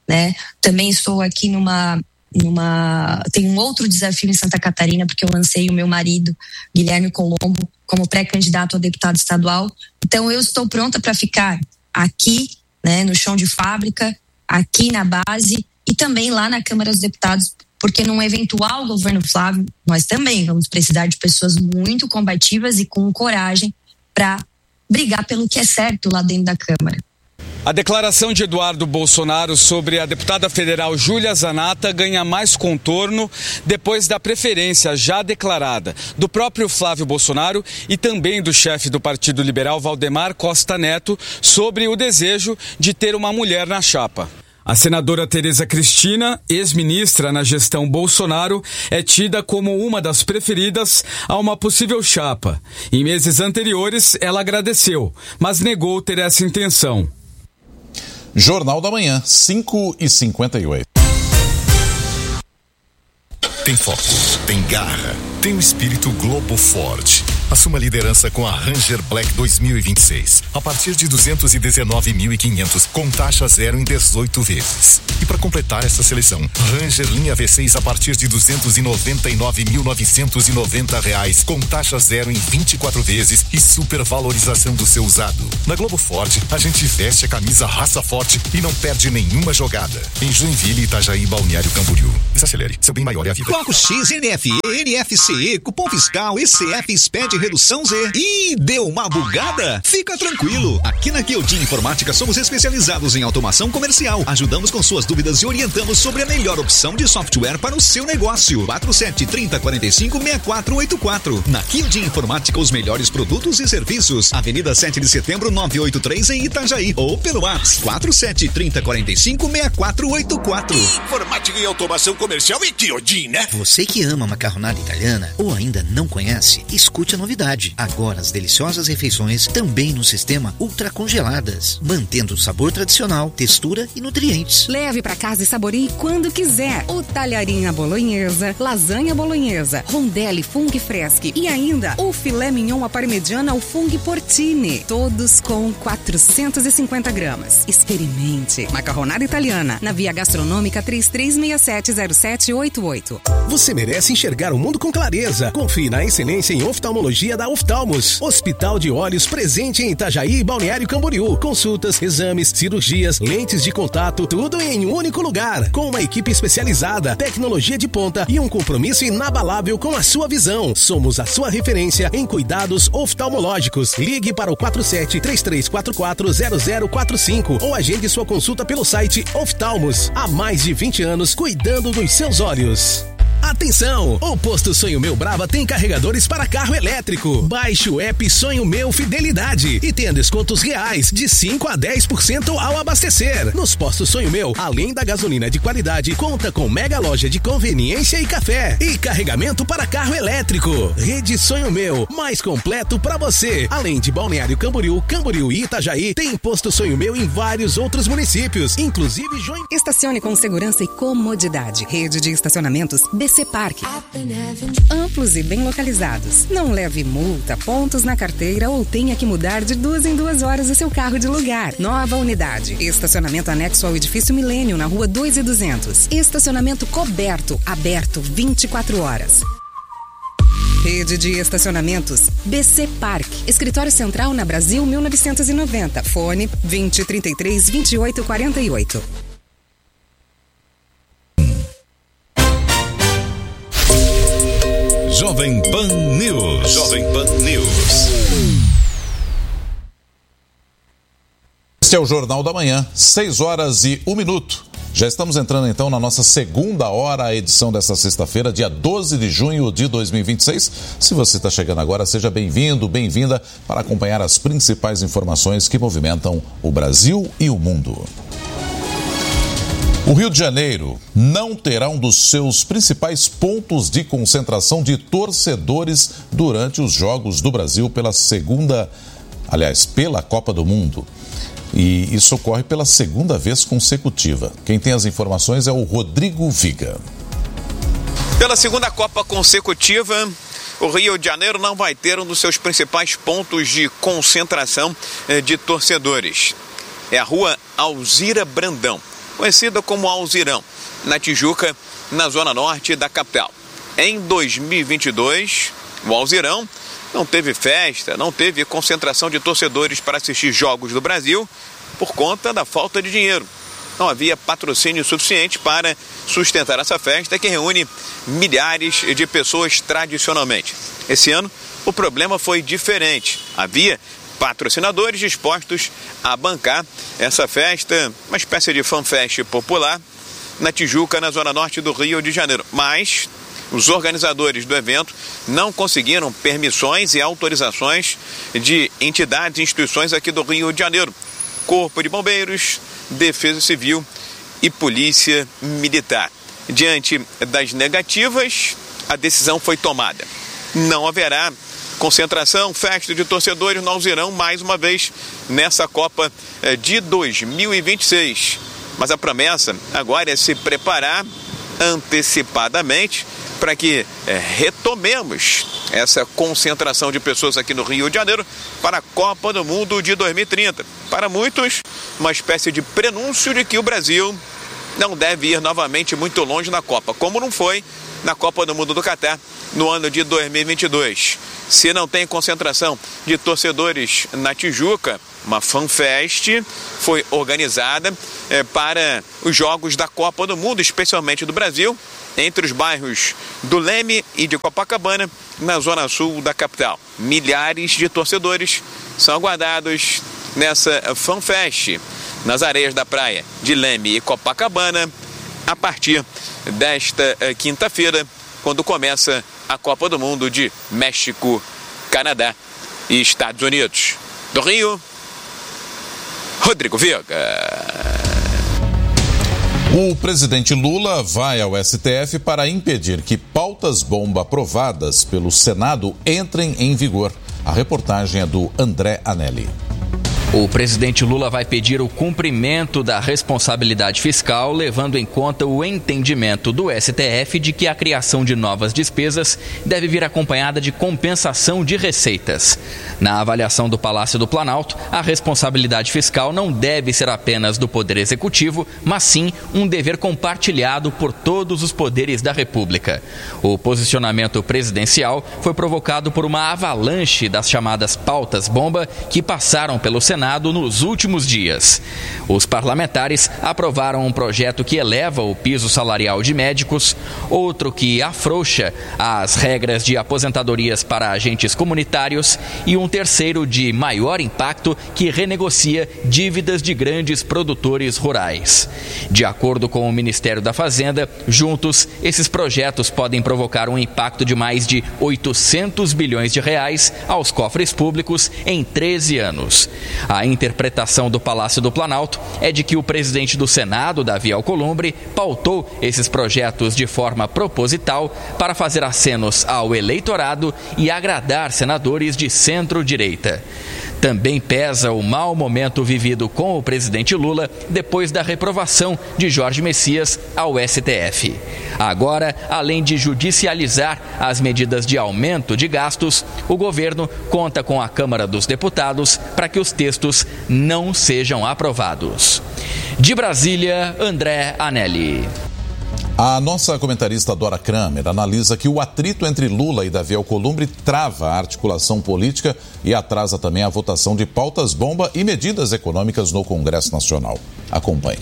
né? Também estou aqui numa, numa... Tem um outro desafio em Santa Catarina, porque eu lancei o meu marido, Guilherme Colombo, como pré-candidato a deputado estadual. Então, eu estou pronta para ficar aqui, né, no chão de fábrica, aqui na base e também lá na Câmara dos Deputados, porque num eventual governo Flávio, nós também vamos precisar de pessoas muito combativas e com coragem para brigar pelo que é certo lá dentro da Câmara. A declaração de Eduardo Bolsonaro sobre a deputada federal Júlia Zanatta ganha mais contorno depois da preferência já declarada do próprio Flávio Bolsonaro e também do chefe do Partido Liberal, Valdemar Costa Neto, sobre o desejo de ter uma mulher na chapa. A senadora Tereza Cristina, ex-ministra na gestão Bolsonaro, é tida como uma das preferidas a uma possível chapa. Em meses anteriores, ela agradeceu, mas negou ter essa intenção. Jornal da Manhã, cinco e cinquenta e oito. Tem foco, tem garra, tem o espírito Globo forte. Assuma a liderança com a Ranger Black dois mil e vinte e seis. A partir de duzentos e dezenove mil e quinhentos, com taxa zero em dezoito vezes. E para completar essa seleção, Ranger linha V seis a partir de duzentos e noventa e nove mil novecentos e noventa reais, com taxa zero em vinte e quatro vezes e supervalorização do seu usado. Na Globo Forte, a gente veste a camisa raça forte e não perde nenhuma jogada. Em Joinville, Itajaí, Balneário Camboriú. Desacelere, seu bem maior é a vida. Bloco X, N F E, N F C E, cupom fiscal, E C F, SPED, redução Z. Ih, deu uma bugada? Fica tranquilo. Aqui na Kyojin Informática somos especializados em automação comercial. Ajudamos com suas dúvidas e orientamos sobre a melhor opção de software para o seu negócio. quatro sete, trinta, quarenta e cinco, sessenta e quatro oitenta e quatro. Na Kyojin Informática, os melhores produtos e serviços. Avenida sete de setembro, novecentos e oitenta e três em Itajaí. Ou pelo WhatsApp quatro sete, trinta, quarenta e cinco, sessenta e quatro oitenta e quatro. Informática e automação comercial e Kyojin, né? Você que ama macarronada italiana ou ainda não conhece, escute a novidade. Agora as deliciosas refeições também no sistema ultra congeladas, mantendo o sabor tradicional, textura e nutrientes. Leve para casa e saboreie quando quiser. O talharinha bolonhesa, lasanha bolonhesa, rondelli funghi freschi e ainda o filé mignon à parmegiana ao funghi porcini. Todos com quatrocentos e cinquenta gramas. Experimente. Macarronada italiana, na Via Gastronômica três três seis sete zero sete oito oito. Você merece enxergar o mundo com clareza. Confie na excelência em oftalmologia da Oftalmos. Hospital de Olhos presente em Itajaí e Balneário Camboriú. Consultas, exames, cirurgias, lentes de contato, tudo em um único lugar. Com uma equipe especializada, tecnologia de ponta e um compromisso inabalável com a sua visão. Somos a sua referência em cuidados oftalmológicos. Ligue para o quatro sete, três três quatro quatro, zero zero quatro cinco ou agende sua consulta pelo site Oftalmos. Há mais de vinte anos cuidando dos seus olhos. Atenção! O Posto Sonho Meu Brava tem carregadores para carro elétrico. Baixe o app Sonho Meu Fidelidade e tenha descontos reais de cinco a dez por cento ao abastecer. Nos postos Sonho Meu, além da gasolina de qualidade, conta com mega loja de conveniência e café e carregamento para carro elétrico. Rede Sonho Meu, mais completo para você. Além de Balneário Camboriú, Camboriú e Itajaí, tem Posto Sonho Meu em vários outros municípios, inclusive Joinville. Estacione com segurança e comodidade. Rede de estacionamentos B C Park. Amplos e bem localizados. Não leve multa, pontos na carteira ou tenha que mudar de duas em duas horas o seu carro de lugar. Nova unidade. Estacionamento anexo ao edifício Milênio, na rua dois e duzentos. Estacionamento coberto, aberto vinte e quatro horas. Rede de estacionamentos B C Park. Escritório Central na Brasil mil novecentos e noventa. Fone vinte, trinta e três, vinte e oito, quarenta e oito. Jovem Pan News. Jovem Pan News. Este é o Jornal da Manhã, seis horas e um minuto. Já estamos entrando então na nossa segunda hora, a edição desta sexta-feira, dia doze de junho de dois mil e vinte e seis. Se você está chegando agora, seja bem-vindo, bem-vinda para acompanhar as principais informações que movimentam o Brasil e o mundo. O Rio de Janeiro não terá um dos seus principais pontos de concentração de torcedores durante os Jogos do Brasil pela segunda, aliás, pela Copa do Mundo. E isso ocorre pela segunda vez consecutiva. Quem tem as informações é o Rodrigo Viga. Pela segunda Copa consecutiva, o Rio de Janeiro não vai ter um dos seus principais pontos de concentração de torcedores. É a Rua Alzira Brandão. conhecida como Alzirão, na Tijuca, na zona norte da capital. Em dois mil e vinte e dois, o Alzirão não teve festa, não teve concentração de torcedores para assistir jogos do Brasil por conta da falta de dinheiro. Não havia patrocínio suficiente para sustentar essa festa que reúne milhares de pessoas tradicionalmente. Esse ano, o problema foi diferente. Havia patrocinadores dispostos a bancar essa festa, uma espécie de fanfest popular, na Tijuca, na zona norte do Rio de Janeiro. Mas os organizadores do evento não conseguiram permissões e autorizações de entidades e instituições aqui do Rio de Janeiro. Corpo de Bombeiros, Defesa Civil e Polícia Militar. Diante das negativas, a decisão foi tomada. Não haverá concentração, festa de torcedores no Alzirão mais uma vez nessa Copa de dois mil e vinte e seis. Mas a promessa agora é se preparar antecipadamente para que é, retomemos essa concentração de pessoas aqui no Rio de Janeiro para a Copa do Mundo de dois mil e trinta. Para muitos, uma espécie de prenúncio de que o Brasil não deve ir novamente muito longe na Copa, como não foi na Copa do Mundo do Catar no ano de dois mil e vinte e dois. Se não tem concentração de torcedores na Tijuca, uma fanfest foi organizada é, para os jogos da Copa do Mundo, especialmente do Brasil, entre os bairros do Leme e de Copacabana, na zona sul da capital. Milhares de torcedores são aguardados nessa fanfest nas areias da praia de Leme e Copacabana a partir desta quinta-feira, quando começa a Copa do Mundo de México, Canadá e Estados Unidos. Do Rio, Rodrigo Viga. O presidente Lula vai ao S T F para impedir que pautas-bomba aprovadas pelo Senado entrem em vigor. A reportagem é do André Anelli. O presidente Lula vai pedir o cumprimento da responsabilidade fiscal, levando em conta o entendimento do S T F de que a criação de novas despesas deve vir acompanhada de compensação de receitas. Na avaliação do Palácio do Planalto, a responsabilidade fiscal não deve ser apenas do Poder Executivo, mas sim um dever compartilhado por todos os poderes da República. O posicionamento presidencial foi provocado por uma avalanche das chamadas pautas-bomba que passaram pelo Senado nos últimos dias. Os parlamentares aprovaram um projeto que eleva o piso salarial de médicos, outro que afrouxa as regras de aposentadorias para agentes comunitários e um terceiro de maior impacto que renegocia dívidas de grandes produtores rurais. De acordo com o Ministério da Fazenda, juntos, esses projetos podem provocar um impacto de mais de oitocentos bilhões de reais aos cofres públicos em treze anos. A interpretação do Palácio do Planalto é de que o presidente do Senado, Davi Alcolumbre, pautou esses projetos de forma proposital para fazer acenos ao eleitorado e agradar senadores de centro-direita. Também pesa o mau momento vivido com o presidente Lula depois da reprovação de Jorge Messias ao S T F. Agora, além de judicializar as medidas de aumento de gastos, o governo conta com a Câmara dos Deputados para que os textos não sejam aprovados. De Brasília, André Anelli. A nossa comentarista Dora Kramer analisa que o atrito entre Lula e Davi Alcolumbre trava a articulação política e atrasa também a votação de pautas-bomba e medidas econômicas no Congresso Nacional. Acompanhe.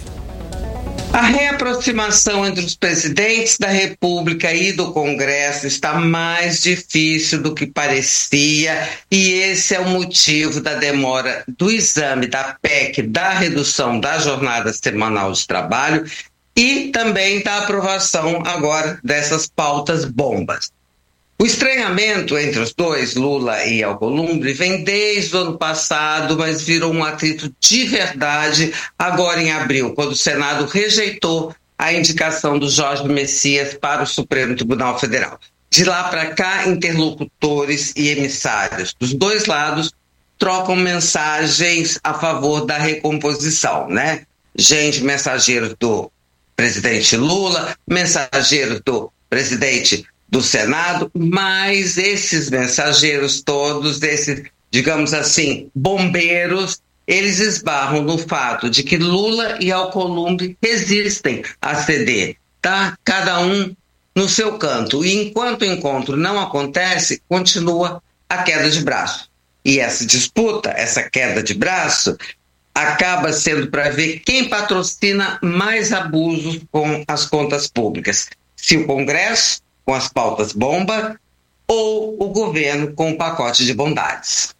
A reaproximação entre os presidentes da República e do Congresso está mais difícil do que parecia e esse é o motivo da demora do exame da P E C da redução da jornada semanal de trabalho e também da aprovação agora dessas pautas bombas. O estranhamento entre os dois, Lula e Alcolumbre, vem desde o ano passado, mas virou um atrito de verdade agora em abril, quando o Senado rejeitou a indicação do Jorge Messias para o Supremo Tribunal Federal. De lá para cá, interlocutores e emissários dos dois lados trocam mensagens a favor da recomposição, né? Gente, mensageiros do presidente Lula, mensageiros do presidente do Senado, mas esses mensageiros todos, esses, digamos assim, bombeiros, eles esbarram no fato de que Lula e Alcolumbre resistem a ceder, tá? Cada um no seu canto. E enquanto o encontro não acontece, continua a queda de braço. E essa disputa, essa queda de braço, acaba sendo para ver quem patrocina mais abusos com as contas públicas. Se o Congresso, com as pautas bomba, ou o governo com o pacote de bondades.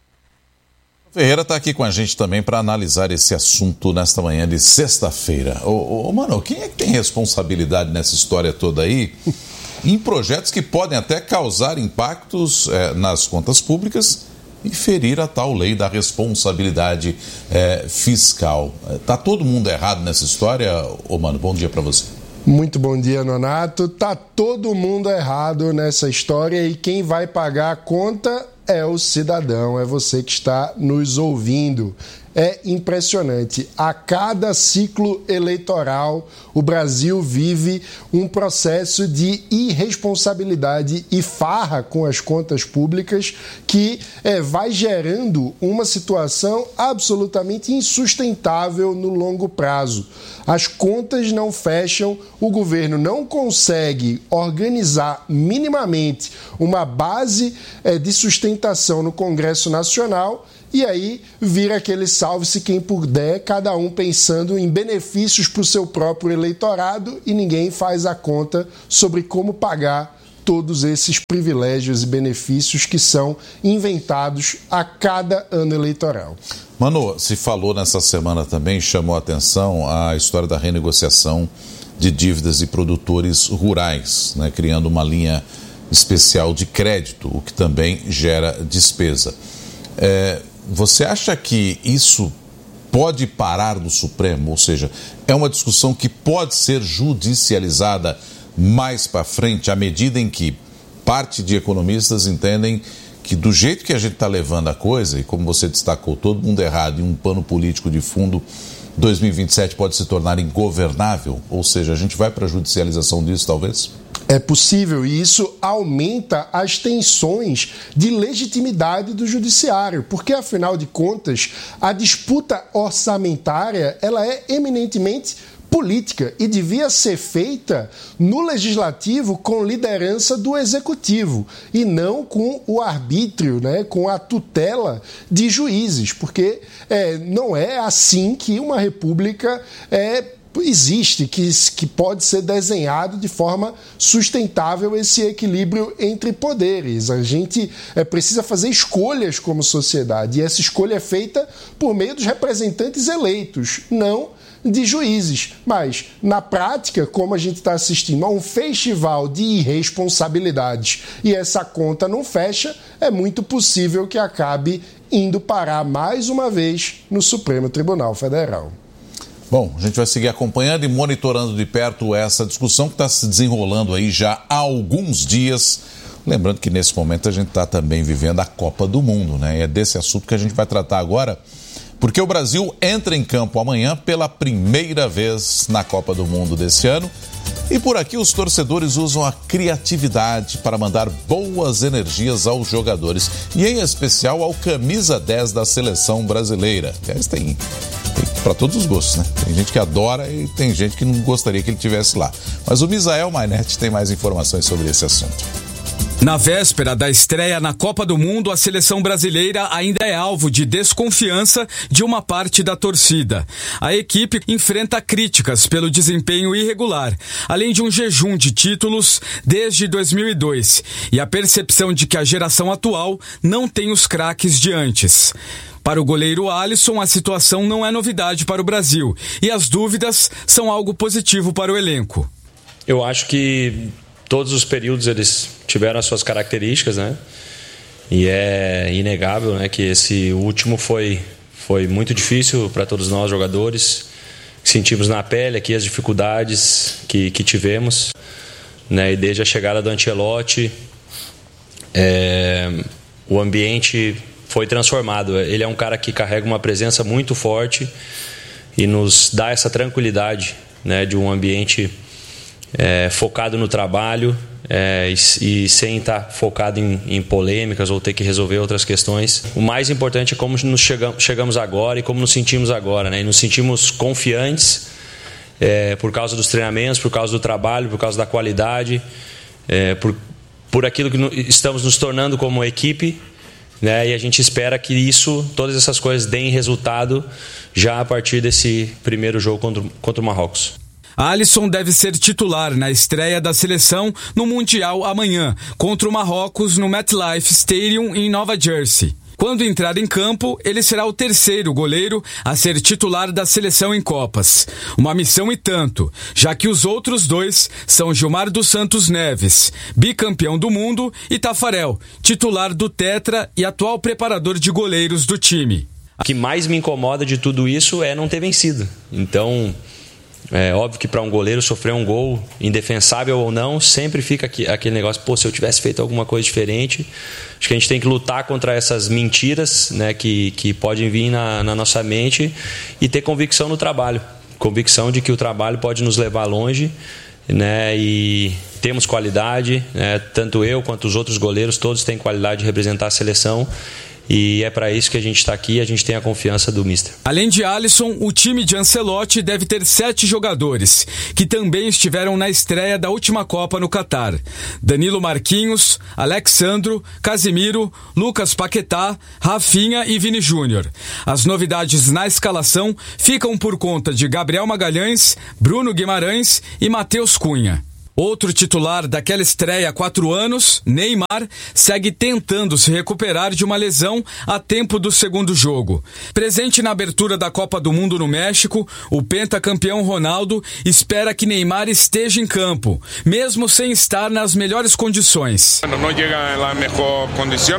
Ferreira está aqui com a gente também para analisar esse assunto nesta manhã de sexta-feira. Ô, ô, mano, quem é que tem responsabilidade nessa história toda aí em projetos que podem até causar impactos é, nas contas públicas e ferir a tal lei da responsabilidade é, fiscal? Tá todo mundo errado nessa história? Ô, mano, bom dia para você. Muito bom dia, Nonato. Tá todo mundo errado nessa história e quem vai pagar a conta é o cidadão, é você que está nos ouvindo. É impressionante. A cada ciclo eleitoral, o Brasil vive um processo de irresponsabilidade e farra com as contas públicas que é, vai gerando uma situação absolutamente insustentável no longo prazo. As contas não fecham, o governo não consegue organizar minimamente uma base é, de sustentação no Congresso Nacional. E aí vira aquele salve-se quem puder, cada um pensando em benefícios para o seu próprio eleitorado e ninguém faz a conta sobre como pagar todos esses privilégios e benefícios que são inventados a cada ano eleitoral. Mano, se falou nessa semana também, chamou a atenção a história da renegociação de dívidas de produtores rurais, né, criando uma linha especial de crédito, o que também gera despesa. É... Você acha que isso pode parar no Supremo? Ou seja, é uma discussão que pode ser judicializada mais para frente, à medida em que parte de economistas entendem que do jeito que a gente está levando a coisa, e como você destacou, todo mundo errado e um pano político de fundo, dois mil e vinte e sete pode se tornar ingovernável? Ou seja, a gente vai para a judicialização disso, talvez? É possível e isso aumenta as tensões de legitimidade do judiciário, porque, afinal de contas, a disputa orçamentária ela é eminentemente política e devia ser feita no legislativo com liderança do executivo e não com o arbítrio, né, com a tutela de juízes, porque é, não é assim que uma república é existe, que, que pode ser desenhado de forma sustentável esse equilíbrio entre poderes. A gente é, precisa fazer escolhas como sociedade, e essa escolha é feita por meio dos representantes eleitos, não de juízes. Mas, na prática, como a gente está assistindo a um festival de irresponsabilidades e essa conta não fecha, é muito possível que acabe indo parar mais uma vez no Supremo Tribunal Federal. Bom, a gente vai seguir acompanhando e monitorando de perto essa discussão que está se desenrolando aí já há alguns dias. Lembrando que nesse momento a gente está também vivendo a Copa do Mundo, né? E é desse assunto que a gente vai tratar agora, porque o Brasil entra em campo amanhã pela primeira vez na Copa do Mundo desse ano. E por aqui os torcedores usam a criatividade para mandar boas energias aos jogadores, e em especial ao camisa dez da seleção brasileira. Aliás, tem, tem para todos os gostos, né? Tem gente que adora e tem gente que não gostaria que ele estivesse lá. Mas o Misael Mainetti tem mais informações sobre esse assunto. Na véspera da estreia na Copa do Mundo, a seleção brasileira ainda é alvo de desconfiança de uma parte da torcida. A equipe enfrenta críticas pelo desempenho irregular, além de um jejum de títulos desde dois mil e dois e a percepção de que a geração atual não tem os craques de antes. Para o goleiro Alisson, a situação não é novidade para o Brasil e as dúvidas são algo positivo para o elenco. Eu acho que todos os períodos eles tiveram as suas características, né? E é inegável, né, que esse último foi, foi muito difícil para todos nós jogadores. Sentimos na pele aqui as dificuldades que, que tivemos, né? E desde a chegada do Ancelotti, é, o ambiente foi transformado. Ele é um cara que carrega uma presença muito forte e nos dá essa tranquilidade, né, de um ambiente é, focado no trabalho é, e, e sem estar focado em, em polêmicas ou ter que resolver outras questões. O mais importante é como nos chegamos, chegamos agora e como nos sentimos agora, né? E nos sentimos confiantes é, por causa dos treinamentos, por causa do trabalho, por causa da qualidade, é, por, por aquilo que no, estamos nos tornando como equipe, né? E a gente espera que isso, todas essas coisas deem resultado já a partir desse primeiro jogo contra, contra o Marrocos. Alisson deve ser titular na estreia da seleção no Mundial amanhã, contra o Marrocos no MetLife Stadium em Nova Jersey. Quando entrar em campo, ele será o terceiro goleiro a ser titular da seleção em Copas. Uma missão e tanto, já que os outros dois são Gilmar dos Santos Neves, bicampeão do mundo, e Tafarel, titular do Tetra e atual preparador de goleiros do time. O que mais me incomoda de tudo isso é não ter vencido. Então, é óbvio que para um goleiro sofrer um gol, indefensável ou não, sempre fica aquele negócio, pô, se eu tivesse feito alguma coisa diferente. Acho que a gente tem que lutar contra essas mentiras, né, que, que podem vir na, na nossa mente e ter convicção no trabalho. Convicção de que o trabalho pode nos levar longe, né, e temos qualidade, né, tanto eu quanto os outros goleiros, todos têm qualidade de representar a seleção. E é para isso que a gente está aqui, a gente tem a confiança do mister. Além de Alisson, o time de Ancelotti deve ter sete jogadores, que também estiveram na estreia da última Copa no Catar. Danilo Marquinhos, Alexandro, Casemiro, Lucas Paquetá, Rafinha e Vini Júnior. As novidades na escalação ficam por conta de Gabriel Magalhães, Bruno Guimarães e Matheus Cunha. Outro titular daquela estreia há quatro anos, Neymar, segue tentando se recuperar de uma lesão a tempo do segundo jogo. Presente na abertura da Copa do Mundo no México, o pentacampeão Ronaldo espera que Neymar esteja em campo, mesmo sem estar nas melhores condições. Não chega na melhor condição,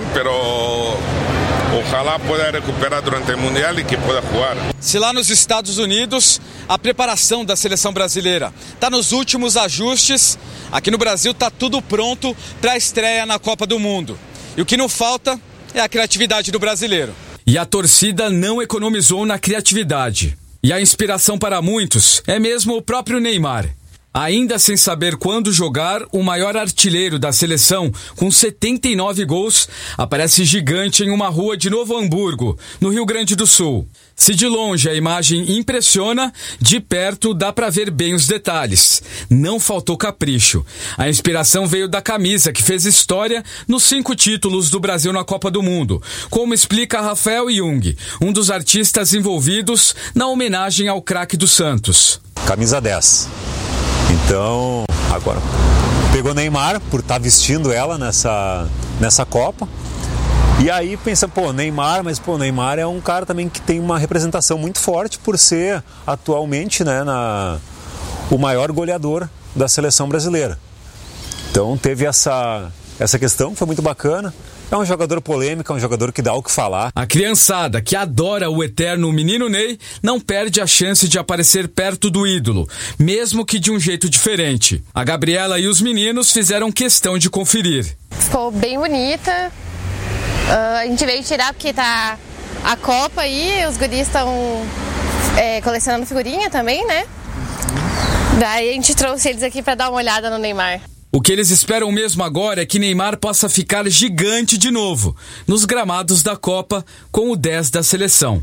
mas ojalá pueda recuperar durante o Mundial e que pueda jogar. Se lá nos Estados Unidos, a preparação da seleção brasileira está nos últimos ajustes, aqui no Brasil está tudo pronto para a estreia na Copa do Mundo. E o que não falta é a criatividade do brasileiro. E a torcida não economizou na criatividade. E a inspiração para muitos é mesmo o próprio Neymar. Ainda sem saber quando jogar, o maior artilheiro da seleção, com setenta e nove gols, aparece gigante em uma rua de Novo Hamburgo, no Rio Grande do Sul. Se de longe a imagem impressiona, de perto dá para ver bem os detalhes. Não faltou capricho. A inspiração veio da camisa que fez história nos cinco títulos do Brasil na Copa do Mundo, como explica Rafael Jung, um dos artistas envolvidos na homenagem ao craque do Santos. Camisa dez. Então, agora, pegou Neymar por estar vestindo ela nessa, nessa Copa. E aí pensa, pô, Neymar, mas pô, Neymar é um cara também que tem uma representação muito forte por ser atualmente, né, na, o maior goleador da seleção brasileira. Então teve essa, essa questão que foi muito bacana. É um jogador polêmico, é um jogador que dá o que falar. A criançada, que adora o eterno menino Ney, não perde a chance de aparecer perto do ídolo, mesmo que de um jeito diferente. A Gabriela e os meninos fizeram questão de conferir. Ficou bem bonita. Uh, a gente veio tirar porque tá a Copa aí, os guris estão é, colecionando figurinha também, né? Daí a gente trouxe eles aqui para dar uma olhada no Neymar. O que eles esperam mesmo agora é que Neymar possa ficar gigante de novo nos gramados da Copa com o dez da seleção.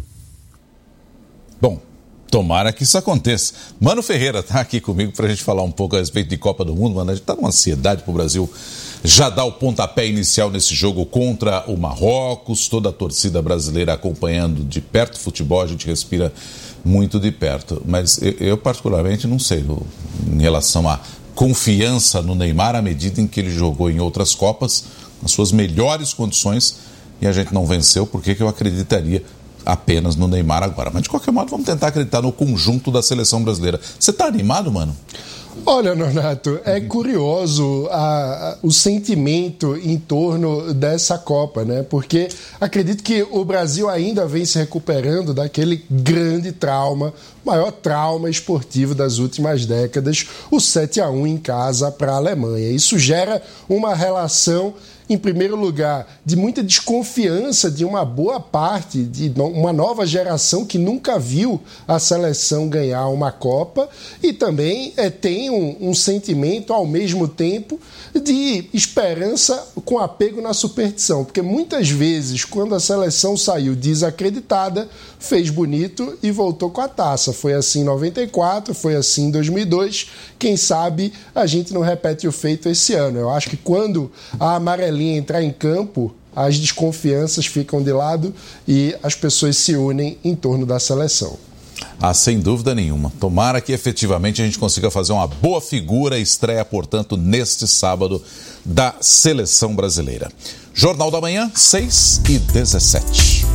Bom, tomara que isso aconteça. Mano Ferreira tá aqui comigo pra gente falar um pouco a respeito de Copa do Mundo. Mano, a gente tá numa ansiedade pro Brasil já dar o pontapé inicial nesse jogo contra o Marrocos. Toda a torcida brasileira acompanhando de perto o futebol, a gente respira muito de perto. Mas eu, eu particularmente não sei em relação a confiança no Neymar à medida em que ele jogou em outras Copas, nas suas melhores condições, e a gente não venceu. Por que que eu acreditaria apenas no Neymar agora? Mas de qualquer modo vamos tentar acreditar no conjunto da seleção brasileira. Você tá animado, mano? Olha, Nonato, é curioso a, a, o sentimento em torno dessa Copa, né? Porque acredito que o Brasil ainda vem se recuperando daquele grande trauma, maior trauma esportivo das últimas décadas, o sete a um em casa para a Alemanha. Isso gera uma relação em primeiro lugar, de muita desconfiança de uma boa parte, de uma nova geração que nunca viu a seleção ganhar uma Copa, e também é, tem um, um sentimento, ao mesmo tempo, de esperança com apego na superstição, porque muitas vezes, quando a seleção saiu desacreditada, fez bonito e voltou com a taça. Foi assim em noventa e quatro, foi assim em dois mil e dois, quem sabe a gente não repete o feito esse ano. Eu acho que quando a amarelinha entrar em campo, as desconfianças ficam de lado e as pessoas se unem em torno da seleção. Ah, sem dúvida nenhuma. Tomara que efetivamente a gente consiga fazer uma boa figura e estreia, portanto, neste sábado da Seleção Brasileira. Jornal da Manhã, seis e dezessete.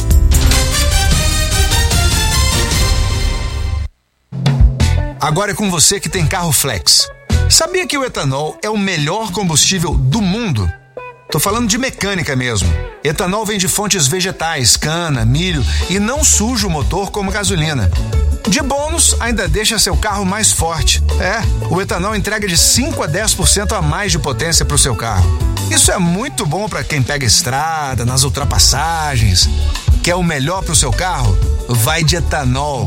Agora é com você que tem carro flex. Sabia que o etanol é o melhor combustível do mundo? Tô falando de mecânica mesmo. Etanol vem de fontes vegetais, cana, milho e não suja o motor como gasolina. De bônus, ainda deixa seu carro mais forte. É, o etanol entrega de cinco a dez por cento a mais de potência para o seu carro. Isso é muito bom para quem pega estrada, nas ultrapassagens. Quer o melhor para o seu carro? Vai de etanol.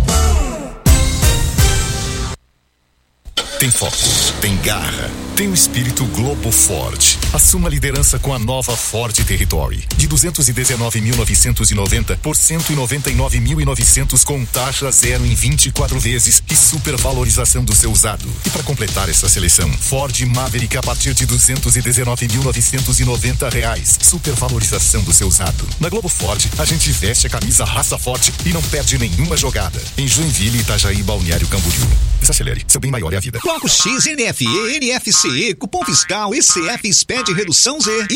Tem foco, tem garra, tem o espírito Globo Ford. Assuma a liderança com a nova Ford Territory. De duzentos e dezenove mil novecentos e noventa por cento e noventa e nove mil e novecentos com taxa zero em vinte e quatro vezes e supervalorização do seu usado. E para completar essa seleção, Ford Maverick a partir de duzentos e dezenove mil novecentos e noventa reais. Supervalorização do seu usado. Na Globo Ford, a gente veste a camisa raça forte e não perde nenhuma jogada. Em Joinville, Itajaí, Balneário Camboriú. Desacelere, seu bem maior é a vida. Bloco X, N F E, N F C E, cupom fiscal, E C F, S P E D, redução Z